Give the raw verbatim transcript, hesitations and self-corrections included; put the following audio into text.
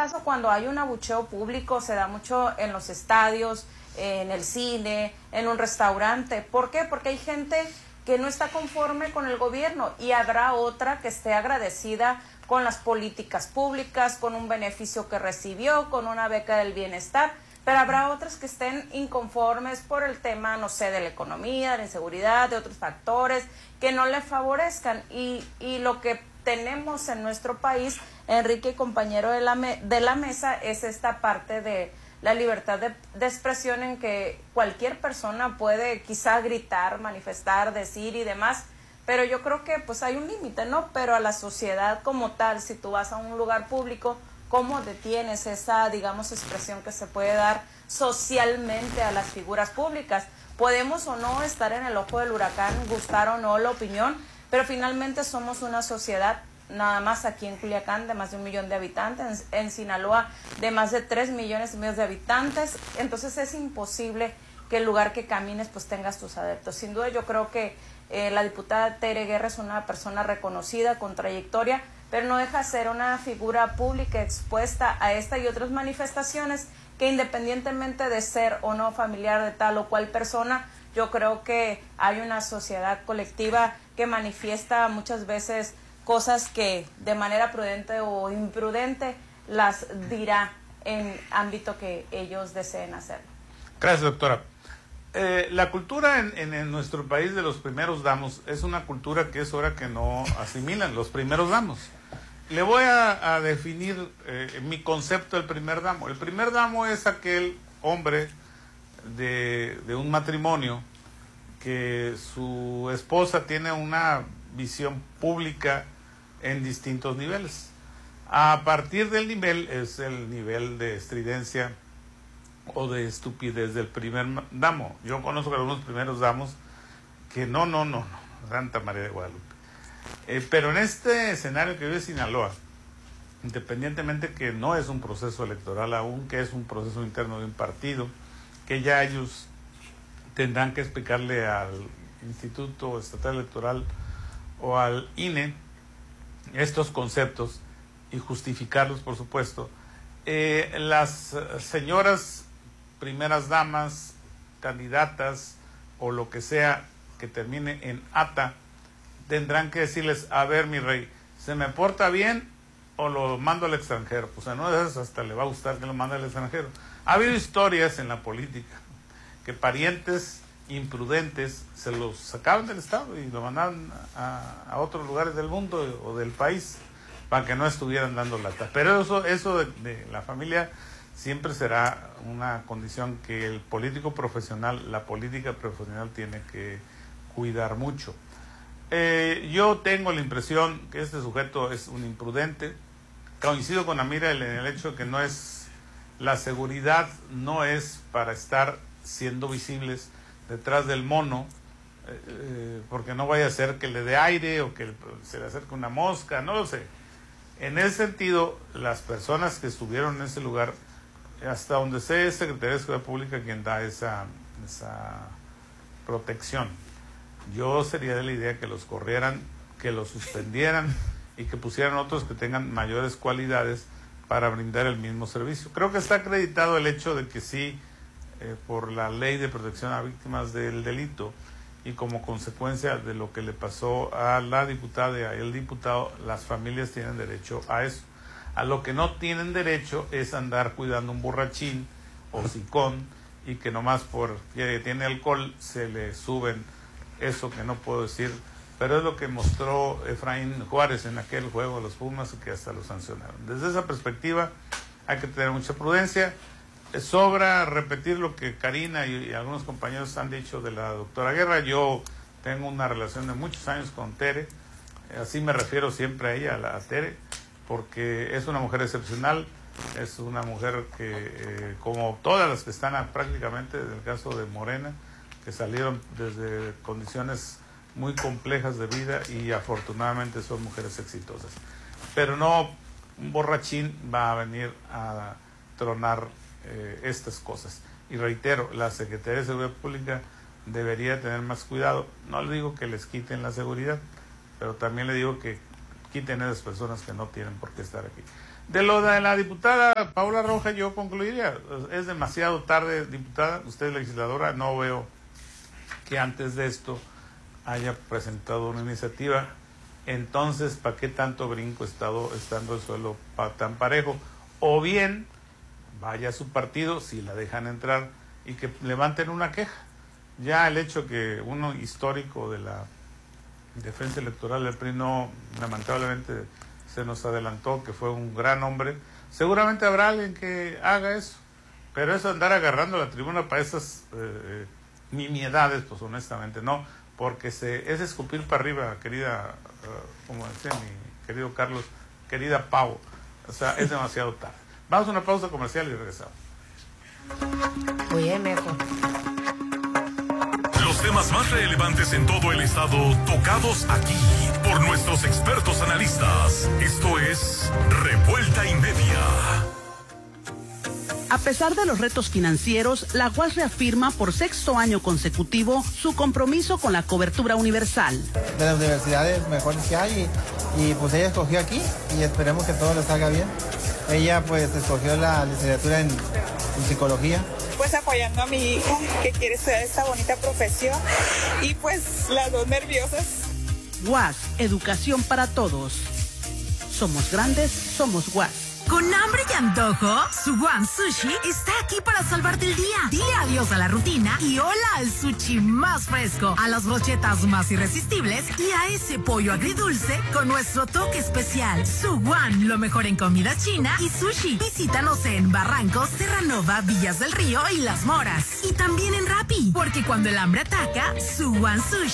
caso cuando hay un abucheo público, se da mucho en los estadios, en el cine, en un restaurante. ¿Por qué? Porque hay gente que no está conforme con el gobierno y habrá otra que esté agradecida con las políticas públicas, con un beneficio que recibió, con una beca del bienestar, pero habrá otras que estén inconformes por el tema, no sé, de la economía, de la inseguridad, de otros factores que no le favorezcan. Y, y lo que tenemos en nuestro país, Enrique y compañero de la, me, de la mesa, es esta parte de la libertad de, de expresión en que cualquier persona puede quizá gritar, manifestar, decir y demás, pero yo creo que pues hay un límite, ¿no? Pero a la sociedad como tal, si tú vas a un lugar público, ¿cómo detienes esa, digamos, expresión que se puede dar socialmente a las figuras públicas? Podemos o no estar en el ojo del huracán, gustar o no la opinión, pero finalmente somos una sociedad, nada más aquí en Culiacán, de más de un millón de habitantes, en, en Sinaloa de más de tres millones y medio de habitantes, entonces es imposible que el lugar que camines pues tengas tus adeptos. Sin duda yo creo que eh, la diputada Tere Guerra es una persona reconocida, con trayectoria, pero no deja de ser una figura pública expuesta a esta y otras manifestaciones que independientemente de ser o no familiar de tal o cual persona, yo creo que hay una sociedad colectiva que manifiesta muchas veces cosas que de manera prudente o imprudente las dirá en ámbito que ellos deseen hacerlo. Gracias, doctora. Eh, la cultura en, en, en nuestro país de los primeros damos es una cultura que es hora que no asimilan los primeros damos. Le voy a, a definir eh, mi concepto del primer damo. El primer damo es aquel hombre de, de un matrimonio que su esposa tiene una visión pública en distintos niveles. A partir del nivel, es el nivel de estridencia o de estupidez del primer damo. Yo conozco algunos primeros damos que no, no, no, no, Santa María de Guadalupe. Eh, pero en este escenario que vive Sinaloa, independientemente que no es un proceso electoral aún, que es un proceso interno de un partido, que ya ellos tendrán que explicarle al Instituto Estatal Electoral o al I N E estos conceptos y justificarlos, por supuesto. Eh, las señoras primeras damas, candidatas o lo que sea que termine en ata, tendrán que decirles, a ver, mi rey, ¿se me porta bien o lo mando al extranjero? Pues a no de esas hasta le va a gustar que lo mande al extranjero. Ha habido historias en la política que parientes imprudentes se los sacaban del Estado y lo mandaban a, a otros lugares del mundo o del país para que no estuvieran dando lata. Pero eso, eso de, de la familia siempre será una condición que el político profesional, la política profesional tiene que cuidar mucho. Eh, yo tengo la impresión que este sujeto es un imprudente. Coincido con Amira en el hecho de que no es, la seguridad no es para estar siendo visibles detrás del mono, eh, eh, porque no vaya a ser que le dé aire o que se le acerque una mosca, no lo sé. En ese sentido, las personas que estuvieron en ese lugar, hasta donde sé, es Secretaría de Seguridad Pública quien da esa, esa protección. Yo sería de la idea que los corrieran, que los suspendieran y que pusieran otros que tengan mayores cualidades para brindar el mismo servicio. Creo que está acreditado el hecho de que sí, eh, por la ley de protección a víctimas del delito y como consecuencia de lo que le pasó a la diputada y al diputado, las familias tienen derecho a eso. A lo que no tienen derecho es andar cuidando un borrachín o sicón y que nomás porque tiene alcohol se le suben eso que no puedo decir, pero es lo que mostró Efraín Juárez en aquel juego de los Pumas y que hasta lo sancionaron. Desde esa perspectiva hay que tener mucha prudencia. Sobra repetir lo que Karina y, y algunos compañeros han dicho de la doctora Guerra. Yo tengo una relación de muchos años con Tere, así me refiero siempre a ella, a, la, a Tere, porque es una mujer excepcional, es una mujer que, eh, como todas las que están a, prácticamente, en el caso de Morena, que salieron desde condiciones muy complejas de vida y afortunadamente son mujeres exitosas. Pero no un borrachín va a venir a tronar eh, estas cosas. Y reitero, la Secretaría de Seguridad Pública debería tener más cuidado. No le digo que les quiten la seguridad, pero también le digo que quiten a esas personas que no tienen por qué estar aquí. De lo de la diputada Paola Roja, yo concluiría, es demasiado tarde, diputada, usted es legisladora, no veo que antes de esto haya presentado una iniciativa, entonces, ¿para qué tanto brinco estado, estando el suelo pa, tan parejo? O bien, vaya a su partido, si la dejan entrar, y que levanten una queja. Ya el hecho que uno histórico de la defensa electoral del P R I no, lamentablemente, se nos adelantó, que fue un gran hombre, seguramente habrá alguien que haga eso, pero eso andar agarrando la tribuna para esas eh, nimiedades, pues honestamente no, porque se es escupir para arriba, querida, uh, como decía mi querido Carlos, querida Pau, o sea, es demasiado tarde. Vamos a una pausa comercial y regresamos. Oye, Mejo. Los temas más relevantes en todo el estado tocados aquí por nuestros expertos analistas. Esto es Revuelta y Media. A pesar de los retos financieros, la U A S reafirma por sexto año consecutivo su compromiso con la cobertura universal. De las universidades mejores que hay y, y pues ella escogió aquí y esperemos que todo le salga bien. Ella pues escogió la licenciatura en, en psicología. Pues apoyando a mi hija que quiere estudiar esta bonita profesión y pues las dos nerviosas. U A S, educación para todos. Somos grandes, somos U A S. ¿Con hambre y antojo? Suwan Sushi está aquí para salvarte el día. Dile adiós a la rutina y hola al sushi más fresco, a las brochetas más irresistibles y a ese pollo agridulce con nuestro toque especial. Suwan, lo mejor en comida china y sushi. Visítanos en Barrancos, Terranova, Villas del Río y Las Moras. Y también en Rappi, porque cuando el hambre ataca, Suwan Sushi